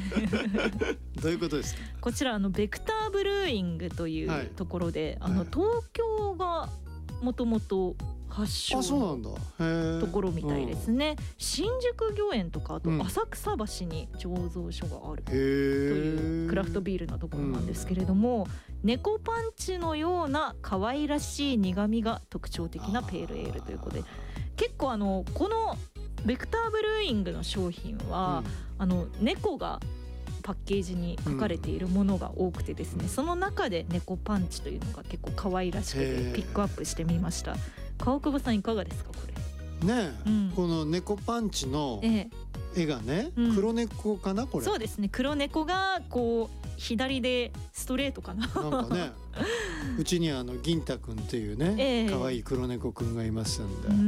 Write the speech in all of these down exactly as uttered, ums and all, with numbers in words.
どういうことですか？ こちらあのベクターブルーイングというところで、はい、あの東京がもともと発祥のところみたいですね。新宿御苑とかあと浅草橋に醸造所があるというクラフトビールのところなんですけれども、猫パンチのような可愛らしい苦味が特徴的なペールエールということで、結構あのこのベクターブルーイングの商品は、うん、あの猫がパッケージに書かれているものが多くてですね、うん、その中で猫パンチというのが結構可愛らしくてピックアップしてみました。川久保さんいかがですかこれねえ、うん、この猫パンチの絵がね、ええ、黒猫かなこれ。 そうですね、黒猫がこう左でストレートかななんかねうちにあの銀太くんっていうね、ええ、可愛い黒猫くんがいますんで、うん、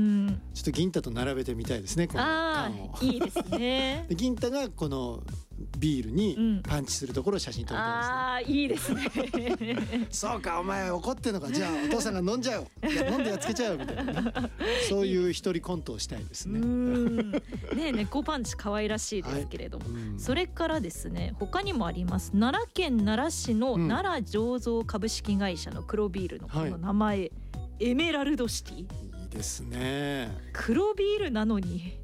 ちょっと銀太と並べてみたいですねこの缶を。 あいいですねで銀太がこのビールにパンチするところを写真撮りたいですね、 うん、あいいですねそうかお前怒ってんのか、じゃあお父さんが飲んじゃういや飲んでやっつけちゃうみたいな、ね、そういう一人コントをしたいですね。 うんねえ猫パンチ可愛らしいですけれども、はい、うん、それからですね他にもあります。奈良県奈良市の奈良醸造株式会社の黒ビールのこの名前、はい、エメラルドシティ。いいですね。 黒ビールなのに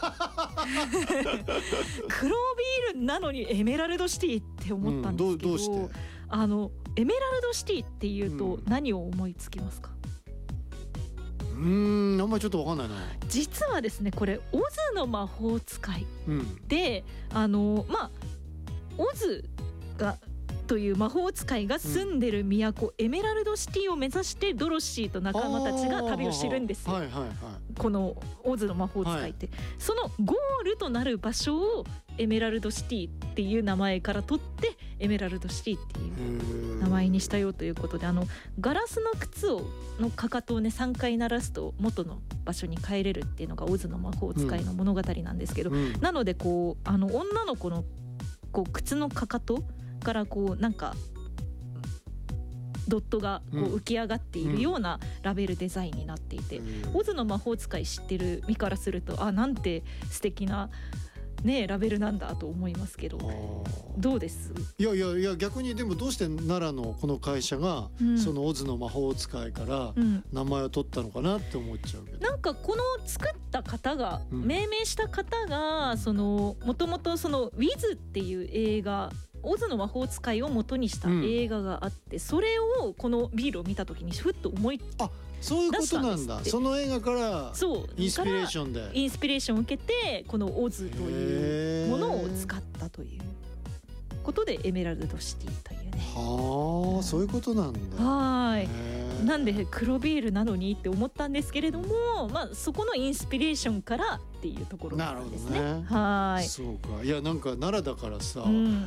黒ビールなのにエメラルドシティって思ったんですけど、うん、どう、どうしてあのエメラルドシティっていうと何を思いつきますか？ うーんあんまりちょっと分かんないな。 実はですねこれオズの魔法使いで、うん、あのまあオズがという魔法使いが住んでる都、うん、エメラルドシティを目指してドロッシーと仲間たちが旅をしてるんですよ、はいはいはい、このオズの魔法使いって、はい、そのゴールとなる場所をエメラルドシティっていう名前から取ってエメラルドシティっていう名前にしたよということで、あのガラスの靴をのかかとをねさんかい鳴らすと元の場所に帰れるっていうのがオズの魔法使いの物語なんですけど、うん、なのでこうあの女の子のこう靴のかかとからこうなんかドットがこう浮き上がっているようなラベルデザインになっていて、うん、オズの魔法使い知ってる身からするとあなんて素敵なねラベルなんだと思いますけど、どうです？ いやいやいや逆にでもどうして奈良のこの会社が、うん、そのオズの魔法使いから名前を取ったのかなって思っちゃうけど、 なんかこの作った方が、うん、命名した方がそのもともとそのウィズっていう映画オズの魔法使いを元にした映画があって、うん、それをこのビールを見た時にふっと思い出したんですって。 あ、そういうことなんだ。その映画からインスピレーションでインスピレーションを受けてこのオズというものを使ったということでエメラルドシティというね。 はあ、そういうことなんだ。 はい。なんで黒ビールなのにって思ったんですけれども、まあそこのインスピレーションからっていうところなんですね。なるほどね。はい。 そうか。いやなんか奈良だからさ、うん、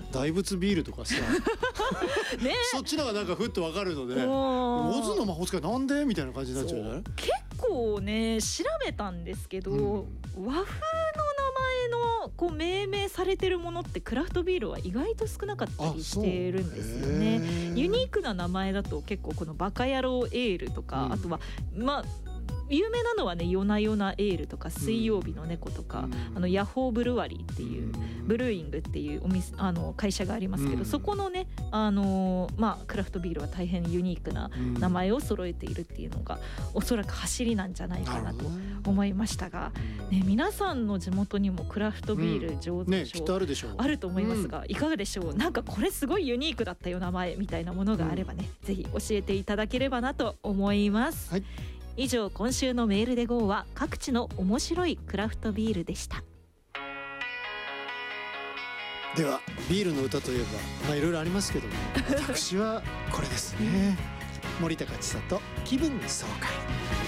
大仏ビールとかさ、ね、そっちのがなんかふっとわかるので、オズの魔法使いなんでみたいな感じになっちゃうね。 結構ね調べたんですけど、うん、和風の名前のこう命名されてるものってクラフトビールは意外と少なかったりしてるんですよね。ユニークな名前だと結構このバカ野郎エールとか、うん、あとはまあ有名なのはね夜な夜なエールとか水曜日の猫とか、うん、あのヤホーブルワリーっていう、うん、ブルーイングっていうお店あの会社がありますけど、うん、そこのねあのまあクラフトビールは大変ユニークな名前を揃えているっていうのが、うん、おそらく走りなんじゃないかなと思いましたが、ね、皆さんの地元にもクラフトビール醸造所、うんね、あると思いますが、うん、いかがでしょう。なんかこれすごいユニークだったよ名前みたいなものがあればね、うん、ぜひ教えていただければなと思います、はい。以上今週のメールで ゴー は各地の面白いクラフトビールでした。 ではビールの歌といえばまあいろいろありますけども私はこれですね森高千里気分爽快。